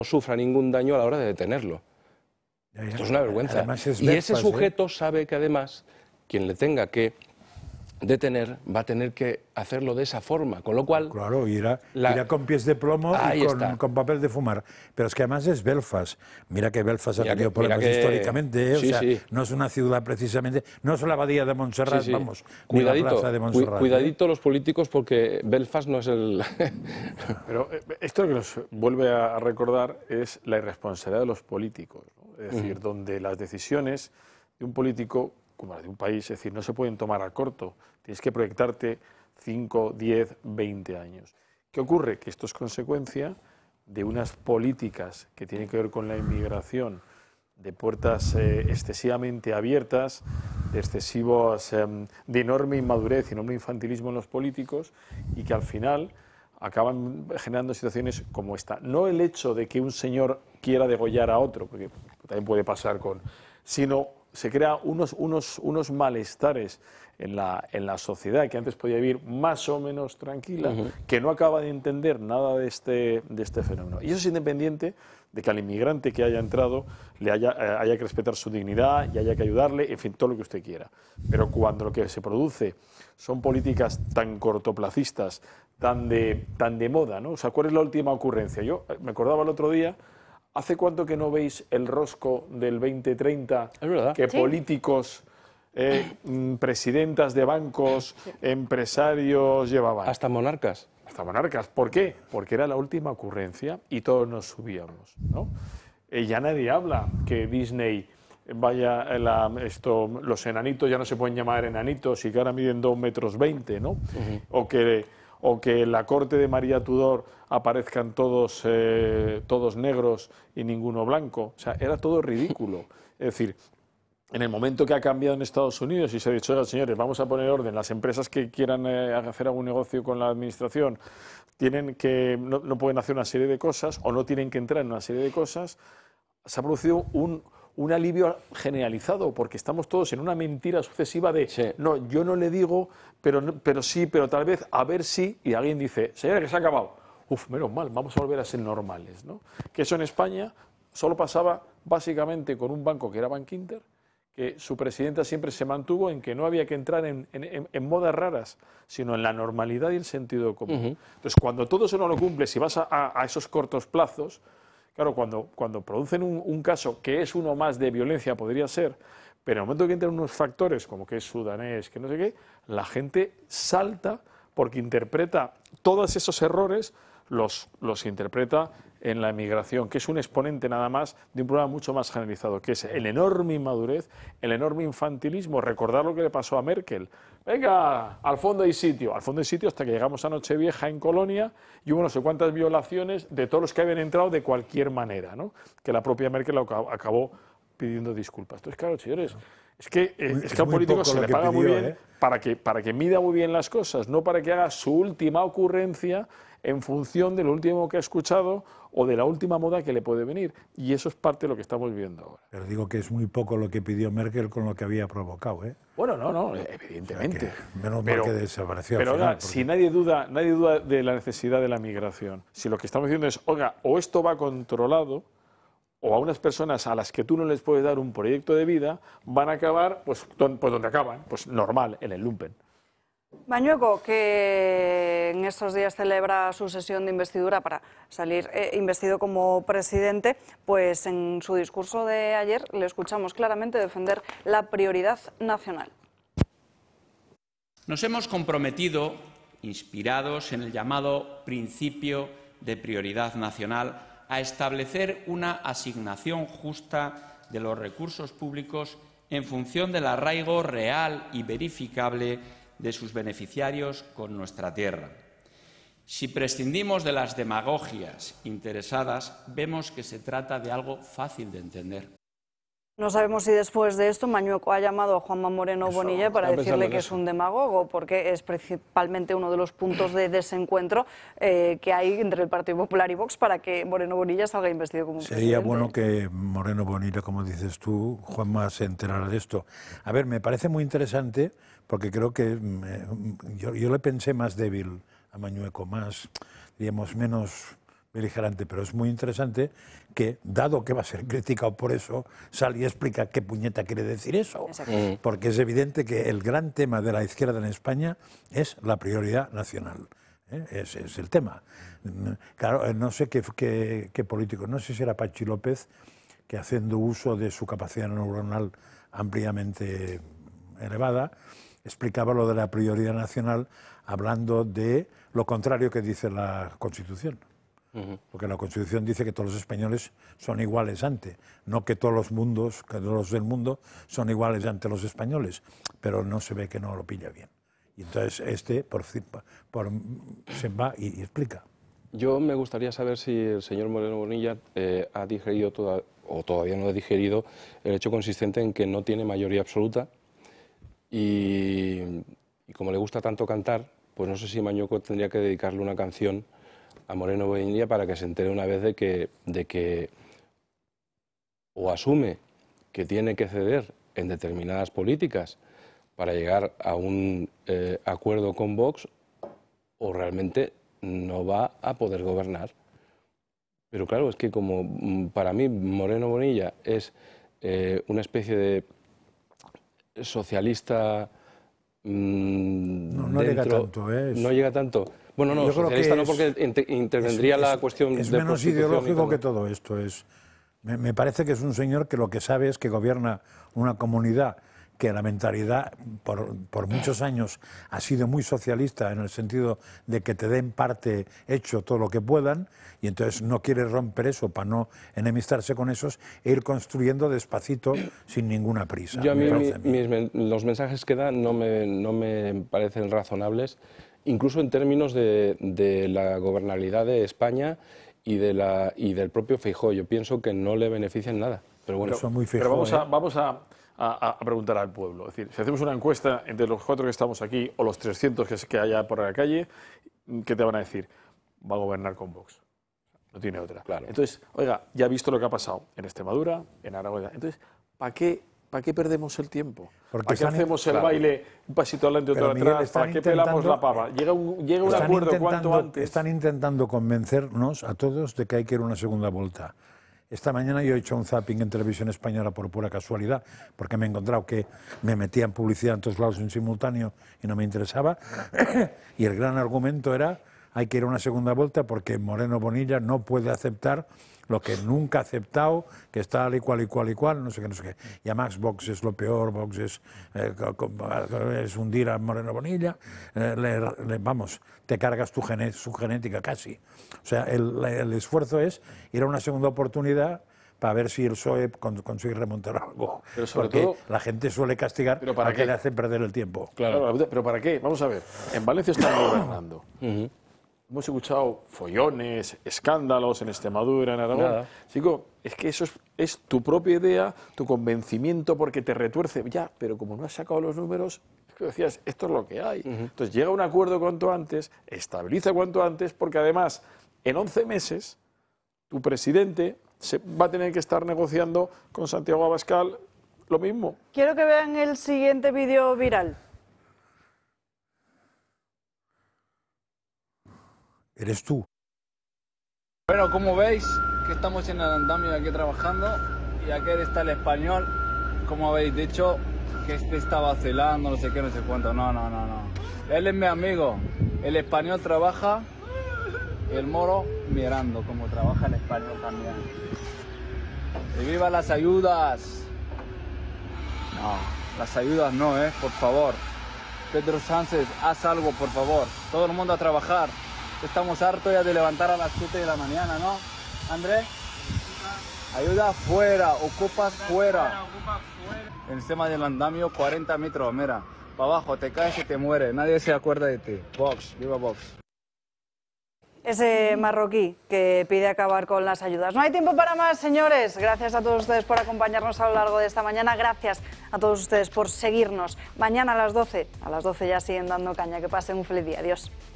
sufra ningún daño a la hora de detenerlo. Esto es una vergüenza. Y ese sujeto sabe que además quien le tenga que detener va a tener que hacerlo de esa forma, con lo cual... Claro, irá con pies de plomo y con papel de fumar. Pero es que además es Belfast. Mira que Belfast ha tenido problemas históricamente, o sea, no es una ciudad precisamente, no es la abadía de Montserrat, vamos, cuidadito, ni la plaza de Montserrat. Cuidadito los políticos porque Belfast no es el... Pero esto que nos vuelve a recordar es la irresponsabilidad de los políticos, ¿no? Es decir, donde las decisiones de un político, como las de un país, es decir, no se pueden tomar a corto. Tienes que proyectarte 5, 10, 20 años. ¿Qué ocurre? Que esto es consecuencia de unas políticas que tienen que ver con la inmigración, de puertas excesivamente abiertas, de enorme inmadurez y enorme infantilismo en los políticos, y que al final acaban generando situaciones como esta. No el hecho de que un señor quiera degollar a otro, porque también puede pasar sino se crean unos malestares en la sociedad que antes podía vivir más o menos tranquila, que no acaba de entender nada de este fenómeno. Y eso es independiente de que al inmigrante que haya entrado haya que respetar su dignidad y haya que ayudarle, en fin, todo lo que usted quiera. Pero cuando lo que se produce son políticas tan cortoplacistas, tan de moda, ¿no? O sea, ¿cuál es la última ocurrencia? Yo me acordaba el otro día, ¿hace cuánto que no veis el rosco del 2030 que políticos, presidentas de bancos, empresarios llevaban? Hasta monarcas. Hasta monarcas. ¿Por qué? Porque era la última ocurrencia y todos nos subíamos, ¿no? Ya nadie habla que Disney los enanitos ya no se pueden llamar enanitos y que ahora miden 2,20 metros, ¿no? O que la corte de María Tudor aparezcan todos negros y ninguno blanco. O sea, era todo ridículo. Es decir, en el momento que ha cambiado en Estados Unidos y se ha dicho, oiga, señores, vamos a poner orden, las empresas que quieran hacer algún negocio con la administración no pueden hacer una serie de cosas o no tienen que entrar en una serie de cosas, se ha producido un alivio generalizado, porque estamos todos en una mentira sucesiva de no, yo no le digo, pero sí, pero tal vez, a ver si, y alguien dice, señora, que se ha acabado. Uf, menos mal, vamos a volver a ser normales, ¿no? Que eso en España solo pasaba básicamente con un banco que era Bankinter, que su presidenta siempre se mantuvo en que no había que entrar en modas raras, sino en la normalidad y el sentido común. Entonces, cuando todo eso no lo cumples, si vas a esos cortos plazos, claro, cuando producen un caso que es uno más de violencia, podría ser, pero en el momento que entran unos factores, como que es sudanés, que no sé qué, la gente salta porque interpreta todos esos errores, los interpreta en la emigración, que es un exponente nada más de un problema mucho más generalizado, que es el enorme inmadurez, el enorme infantilismo. Recordar lo que le pasó a Merkel. Venga, al fondo hay sitio hasta que llegamos a Nochevieja en Colonia y hubo no sé cuántas violaciones de todos los que habían entrado de cualquier manera, ¿no? Que la propia Merkel acabó pidiendo disculpas. Entonces, claro, señores, es que a un político se le paga muy bien para que mida muy bien las cosas, no para que haga su última ocurrencia en función de lo último que ha escuchado o de la última moda que le puede venir. Y eso es parte de lo que estamos viendo ahora. Pero digo que es muy poco lo que pidió Merkel con lo que había provocado, ¿eh? Bueno, no, evidentemente. O sea, menos mal que desapareció. Pero al final, oiga, si nadie duda de la necesidad de la migración, si lo que estamos diciendo es, oiga, o esto va controlado, o a unas personas a las que tú no les puedes dar un proyecto de vida, van a acabar, pues donde acaban, pues normal, en el lumpen. Mañueco, que en estos días celebra su sesión de investidura para salir investido como presidente, pues en su discurso de ayer le escuchamos claramente defender la prioridad nacional. Nos hemos comprometido, inspirados en el llamado principio de prioridad nacional, a establecer una asignación justa de los recursos públicos en función del arraigo real y verificable de sus beneficiarios con nuestra tierra. Si prescindimos de las demagogias interesadas, vemos que se trata de algo fácil de entender. No sabemos si después de esto Mañueco ha llamado a Juanma Moreno Bonilla para decirle que es un demagogo, porque es principalmente uno de los puntos de desencuentro que hay entre el Partido Popular y Vox para que Moreno Bonilla salga investido como presidente. Sería bueno que Moreno Bonilla, como dices tú, Juanma, se enterara de esto. A ver, me parece muy interesante porque creo que yo le pensé más débil a Mañueco, más, digamos, menos beligerante, pero es muy interesante que, dado que va a ser criticado por eso, sale y explica qué puñeta quiere decir eso. Porque es evidente que el gran tema de la izquierda en España es la prioridad nacional. Ese es el tema. Claro, no sé qué político, no sé si era Pachi López, que haciendo uso de su capacidad neuronal ampliamente elevada, explicaba lo de la prioridad nacional hablando de lo contrario que dice la Constitución. Porque la Constitución dice que todos los españoles son iguales ante, no que todos los mundos, que todos los del mundo son iguales ante los españoles, pero no se ve que no lo pilla bien. Y entonces se va y explica. Yo me gustaría saber si el señor Moreno Bonilla ha digerido o todavía no ha digerido el hecho consistente en que no tiene mayoría absoluta y como le gusta tanto cantar, pues no sé si Mañueco tendría que dedicarle una canción a Moreno Bonilla para que se entere una vez de que o asume que tiene que ceder en determinadas políticas para llegar a un acuerdo con Vox o realmente no va a poder gobernar. Pero claro, es que como para mí Moreno Bonilla es una especie de socialista no llega tanto, no llega tanto. Bueno, no, socialista no, porque intervendría la cuestión de menos ideológico que todo esto. Me parece que es un señor que lo que sabe es que gobierna una comunidad que la mentalidad por muchos años ha sido muy socialista en el sentido de que te den parte hecho todo lo que puedan y entonces no quiere romper eso para no enemistarse con esos e ir construyendo despacito sin ninguna prisa. Yo a mí los mensajes que da no me parecen razonables, incluso en términos de la gobernabilidad de España y del propio Feijóo. Yo pienso que no le benefician nada. Pero bueno, pero vamos a preguntar al pueblo. Es decir, si hacemos una encuesta entre los 4 que estamos aquí o los 300 que haya por la calle, ¿qué te van a decir? Va a gobernar con Vox. No tiene otra. Claro. Entonces, oiga, ya ha visto lo que ha pasado en Extremadura, en Aragón. Entonces, ¿para qué perdemos el tiempo? ¿Para qué hacemos el baile, un pasito adelante, otro atrás? ¿Para qué pelamos la pava? Llega un acuerdo cuanto antes. Están intentando convencernos a todos de que hay que ir a una segunda vuelta. Esta mañana yo he hecho un zapping en Televisión Española por pura casualidad, porque me he encontrado que me metía en publicidad en todos lados en simultáneo y no me interesaba. Y el gran argumento era, hay que ir a una segunda vuelta porque Moreno Bonilla no puede aceptar lo que nunca ha aceptado, que está tal y cual, no sé qué, no sé qué. Y además Vox es lo peor, Vox es hundir a Moreno Bonilla, vamos, te cargas su genética casi. O sea, el esfuerzo es ir a una segunda oportunidad para ver si el PSOE consigue remontar algo. Pero sobre porque todo, la gente suele castigar a que le hacen perder el tiempo. Claro. ¿Pero para qué? Vamos a ver, en Valencia están gobernando. Hemos escuchado follones, escándalos en Extremadura, en Aragón. Nada. Chico, es que eso es tu propia idea, tu convencimiento porque te retuerce. Ya, pero como no has sacado los números, es que decías, esto es lo que hay. Entonces llega a un acuerdo cuanto antes, estabiliza cuanto antes, porque además, en 11 meses, tu presidente va a tener que estar negociando con Santiago Abascal lo mismo. Quiero que vean el siguiente vídeo viral. Eres tú. Bueno, como veis, que estamos en el andamio aquí trabajando y aquí está el español, como habéis dicho, que este está vacilando, no sé qué, no sé cuánto. No. Él es mi amigo. El español trabaja, el moro mirando como trabaja el español también. ¡Y viva las ayudas! No, las ayudas no, por favor. Pedro Sánchez, haz algo, por favor. Todo el mundo a trabajar. Estamos hartos ya de levantar a las 7 de la mañana, ¿no? Andrés, ayuda afuera, ocupas fuera. En el tema del andamio, 40 metros, mira. Para abajo, te caes y te mueres. Nadie se acuerda de ti. Vox, viva Vox. Ese marroquí que pide acabar con las ayudas. No hay tiempo para más, señores. Gracias a todos ustedes por acompañarnos a lo largo de esta mañana. Gracias a todos ustedes por seguirnos. Mañana a las 12 ya siguen dando caña. Que pasen un feliz día. Adiós.